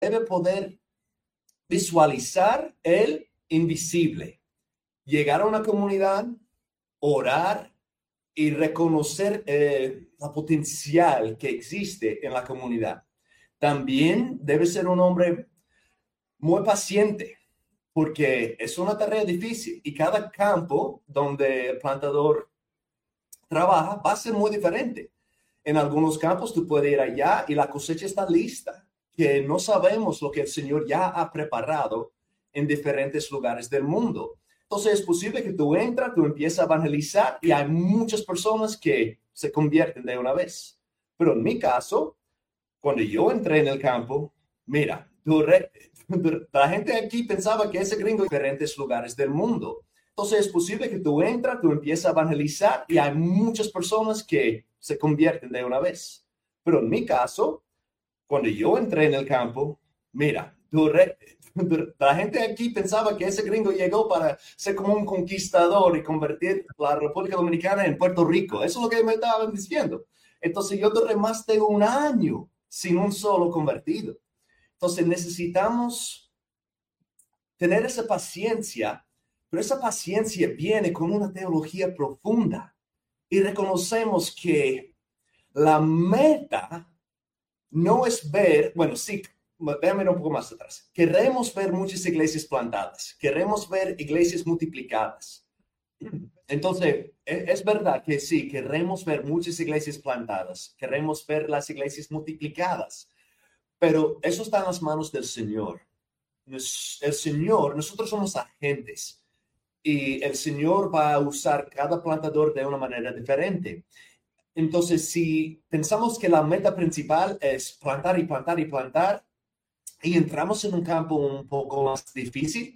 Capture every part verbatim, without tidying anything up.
debe poder visualizar el invisible, llegar a una comunidad, orar y reconocer eh, la potencial que existe en la comunidad. También debe ser un hombre muy paciente, porque es una tarea difícil y cada campo donde el plantador trabaja va a ser muy diferente. En algunos campos tú puedes ir allá y la cosecha está lista, que no sabemos lo que el Señor ya ha preparado en diferentes lugares del mundo. Entonces es posible que tú entras, tú empiezas a evangelizar y hay muchas personas que se convierten de una vez. Pero en mi caso, cuando yo entré en el campo, mira, duré, la gente aquí pensaba que ese gringo en diferentes lugares del mundo. Entonces es posible que tú entras, tú empiezas a evangelizar y hay muchas personas que se convierten de una vez. Pero en mi caso, cuando yo entré en el campo, mira, duré, la gente aquí pensaba que ese gringo llegó para ser como un conquistador y convertir la República Dominicana en Puerto Rico. Eso es lo que me estaban diciendo. Entonces yo duré más de un año sin un solo convertido. Entonces necesitamos tener esa paciencia, pero esa paciencia viene con una teología profunda y reconocemos que la meta no es ver, bueno, sí, déjame ir un poco más atrás. Queremos ver muchas iglesias plantadas, queremos ver iglesias multiplicadas. Entonces, es verdad que sí, queremos ver muchas iglesias plantadas, queremos ver las iglesias multiplicadas, pero eso está en las manos del Señor. El Señor, nosotros somos agentes y el Señor va a usar cada plantador de una manera diferente. Entonces, si pensamos que la meta principal es plantar y plantar y plantar y entramos en un campo un poco más difícil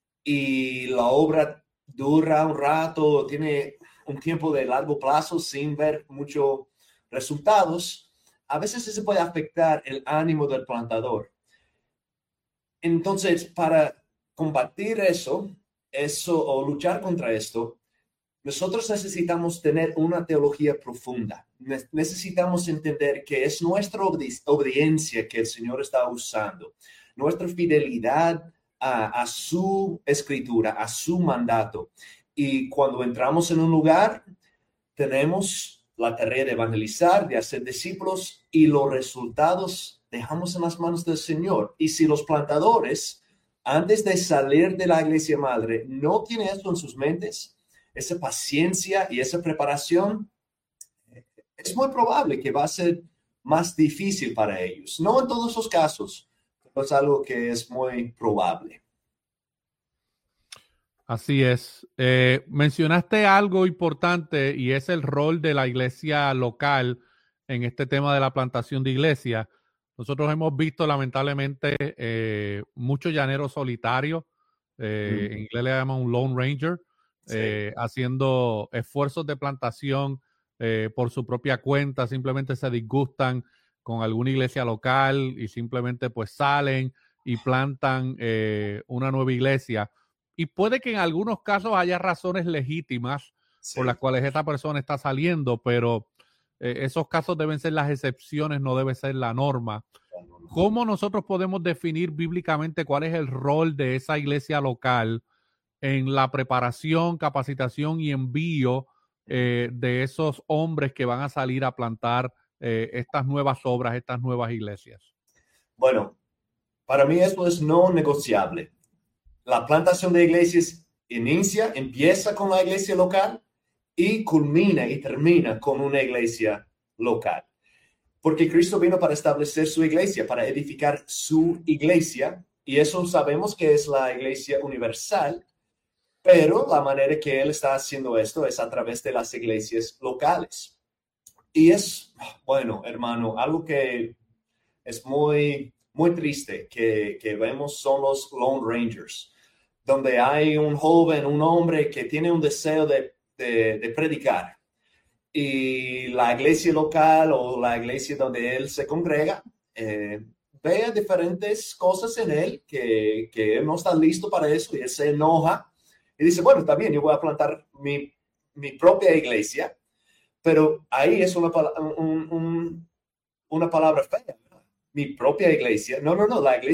y la obra dura un rato, tiene un tiempo de largo plazo sin ver muchos resultados, a veces se puede afectar el ánimo del plantador. Entonces, para combatir eso, eso o luchar contra esto, nosotros necesitamos tener una teología profunda. Necesitamos entender que es nuestra obedi- obediencia que el Señor está usando, nuestra fidelidad a, a su escritura, a su mandato. Y cuando entramos en un lugar, tenemos la tarea de evangelizar, de hacer discípulos y los resultados dejamos en las manos del Señor. Y si los plantadores, antes de salir de la iglesia madre, no tienen esto en sus mentes, esa paciencia y esa preparación, es muy probable que va a ser más difícil para ellos. No en todos los casos, pero es algo que es muy probable. Así es. Eh, mencionaste algo importante y es el rol de la iglesia local en este tema de la plantación de iglesia. Nosotros hemos visto lamentablemente eh, muchos llaneros solitarios, eh, mm. en inglés le llaman un lone ranger, eh, sí. haciendo esfuerzos de plantación eh, por su propia cuenta, simplemente se disgustan con alguna iglesia local y simplemente pues salen y plantan eh, una nueva iglesia. Y puede que en algunos casos haya razones legítimas sí. por las cuales esta persona está saliendo, pero eh, esos casos deben ser las excepciones, no debe ser la norma. ¿Cómo nosotros podemos definir bíblicamente cuál es el rol de esa iglesia local en la preparación, capacitación y envío eh, de esos hombres que van a salir a plantar eh, estas nuevas obras, estas nuevas iglesias? Bueno, para mí esto es no negociable. La plantación de iglesias inicia, empieza con la iglesia local y culmina y termina con una iglesia local. Porque Cristo vino para establecer su iglesia, para edificar su iglesia, y eso sabemos que es la iglesia universal, pero la manera que Él está haciendo esto es a través de las iglesias locales. Y es, bueno, hermano, algo que es muy, muy triste que, que vemos son los Lone Rangers, donde hay un joven, un hombre que tiene un deseo de, de, de predicar. Y la iglesia local o la iglesia donde él se congrega eh, ve diferentes cosas en él que, que él no está listo para eso y él se enoja y dice, bueno, está bien, yo voy a plantar mi, mi propia iglesia, pero ahí es una, un, un, una palabra fea. Mi propia iglesia. No, no, no, la iglesia